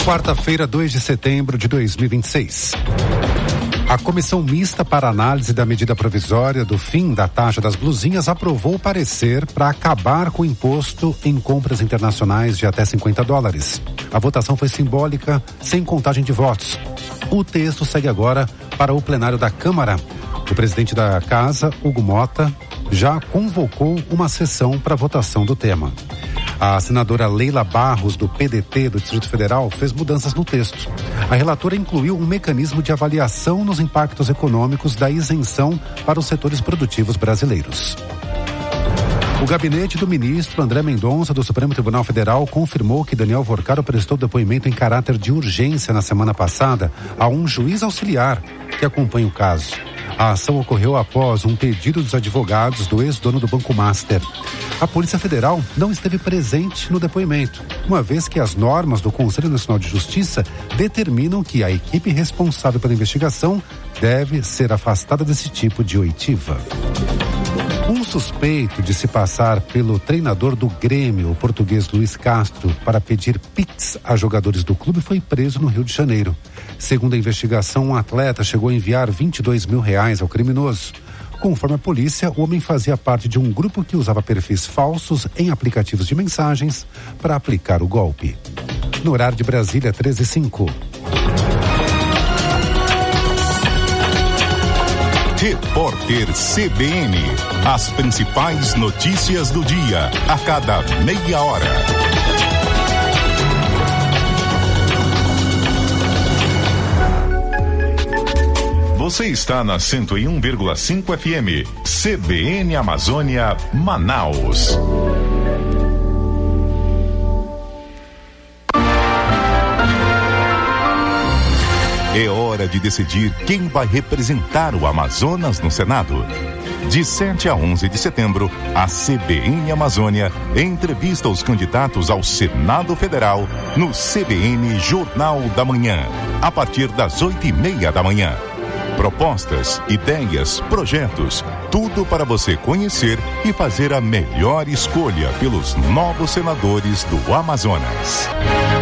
Quarta-feira, 2 de setembro de 2026. A Comissão Mista para Análise da Medida Provisória do fim da taxa das blusinhas aprovou o parecer para acabar com o imposto em compras internacionais de até $50. A votação foi simbólica, sem contagem de votos. O texto segue agora para o plenário da Câmara. O presidente da Casa, Hugo Mota, já convocou uma sessão para votação do tema. A senadora Leila Barros, do PDT do Distrito Federal, fez mudanças no texto. A relatora incluiu um mecanismo de avaliação nos impactos econômicos da isenção para os setores produtivos brasileiros. O gabinete do ministro André Mendonça, do Supremo Tribunal Federal, confirmou que Daniel Vorcaro prestou depoimento em caráter de urgência na semana passada a um juiz auxiliar que acompanha o caso. A ação ocorreu após um pedido dos advogados do ex-dono do Banco Master. A Polícia Federal não esteve presente no depoimento, uma vez que as normas do Conselho Nacional de Justiça determinam que a equipe responsável pela investigação deve ser afastada desse tipo de oitiva. Um suspeito de se passar pelo treinador do Grêmio, o português Luiz Castro, para pedir pix a jogadores do clube foi preso no Rio de Janeiro. Segundo a investigação, um atleta chegou a enviar R$22 mil ao criminoso. Conforme a polícia, o homem fazia parte de um grupo que usava perfis falsos em aplicativos de mensagens para aplicar o golpe. No horário de Brasília, 13h05. Repórter CBN. As principais notícias do dia, a cada meia hora. Você está na 101,5 FM. CBN Amazônia, Manaus. É hora de decidir quem vai representar o Amazonas no Senado. De 7 a 11 de setembro, a CBN Amazônia entrevista os candidatos ao Senado Federal no CBN Jornal da Manhã, a partir das 8h30 da manhã. Propostas, ideias, projetos, tudo para você conhecer e fazer a melhor escolha pelos novos senadores do Amazonas.